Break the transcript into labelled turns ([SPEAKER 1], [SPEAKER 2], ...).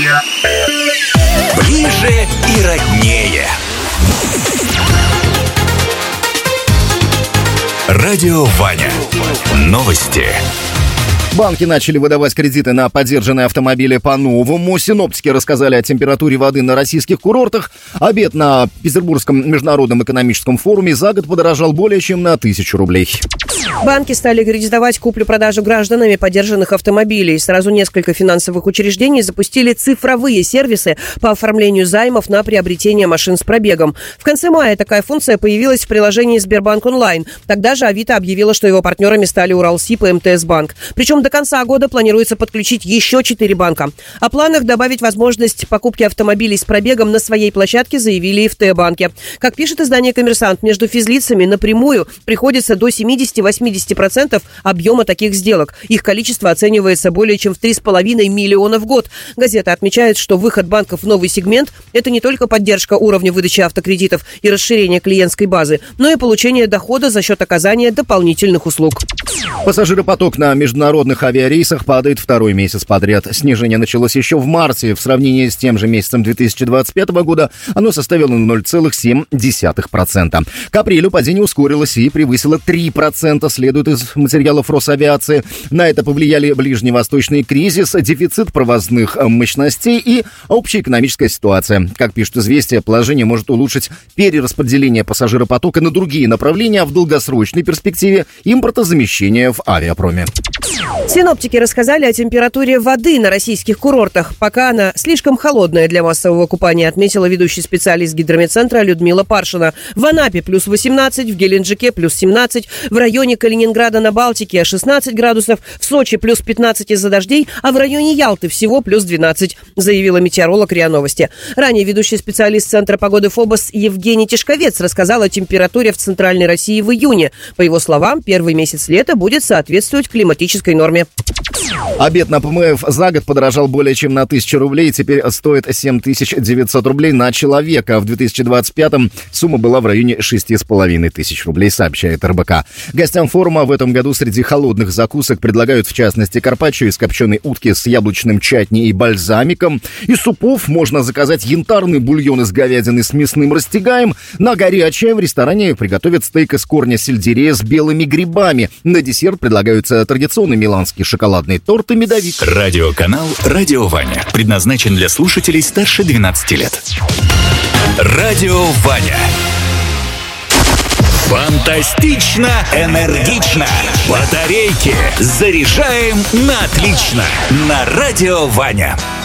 [SPEAKER 1] Ближе и роднее. Радио Ваня. Новости.
[SPEAKER 2] Банки начали выдавать кредиты на подержанные автомобили по-новому. Синоптики рассказали о температуре воды на российских курортах. Обед на Петербургском международном экономическом форуме за год подорожал более чем на 1000 рублей.
[SPEAKER 3] Банки стали кредитовать куплю-продажу гражданами подержанных автомобилей. Сразу несколько финансовых учреждений запустили цифровые сервисы по оформлению займов на приобретение машин с пробегом. В конце мая такая функция появилась в приложении Сбербанк онлайн. Тогда же Авито объявила, что его партнерами стали Уралсиб и МТС Банк. Причем до конца года планируется подключить еще 4 банка. О планах добавить возможность покупки автомобилей с пробегом на своей площадке заявили и в Т-банке. Как пишет издание «Коммерсант», между физлицами напрямую приходится до 70-80% объема таких сделок. Их количество оценивается более чем в 3,5 миллиона в год. Газета отмечает, что выход банков в новый сегмент – это не только поддержка уровня выдачи автокредитов и расширение клиентской базы, но и получение дохода за счет оказания дополнительных услуг.
[SPEAKER 2] Пассажиропоток на международных авиарейсах падает второй месяц подряд. Снижение началось еще в марте. В сравнении с тем же месяцем 2025 года оно составило 0,7%. К апрелю падение ускорилось и превысило 3%, следует из материалов Росавиации. На это повлияли ближневосточный кризис, дефицит провозных мощностей и общая экономическая ситуация. Как пишет «Известия», положение может улучшить перераспределение пассажиропотока на другие направления, а в долгосрочной перспективе импортозамещение в авиапроме.
[SPEAKER 3] Синоптики рассказали о температуре воды на российских курортах. Пока она слишком холодная для массового купания, отметила ведущий специалист гидрометцентра Людмила Паршина. В Анапе плюс 18, в Геленджике плюс 17, в районе Калининграда на Балтике 16 градусов, в Сочи плюс 15 из-за дождей, а в районе Ялты всего плюс 12, заявила метеоролог РИА Новости. Ранее ведущий специалист Центра погоды ФОБОС Евгений Тишковец рассказал о температуре в Центральной России в июне. По его словам, первый месяц лета будет соответствовать климатической норме.
[SPEAKER 2] Обед на ПМФ за год подорожал более чем на 1000 рублей, теперь стоит 7900 рублей на человека. В 2025-м сумма была в районе 6500 рублей, сообщает РБК. Гостям форума в этом году среди холодных закусок предлагают, в частности, карпаччо из копченой утки с яблочным чатни и бальзамиком. Из супов можно заказать янтарный бульон из говядины с мясным растягаем. На горячее в ресторане приготовят стейк из корня сельдерея с белыми грибами. На десерт предлагаются традиционный миланский шоколадный торт и медовик.
[SPEAKER 1] Радиоканал «Радио Ваня» предназначен для слушателей старше 12 лет. Радио Ваня. Фантастично, энергично. Батарейки заряжаем на отлично. На Радио Ваня.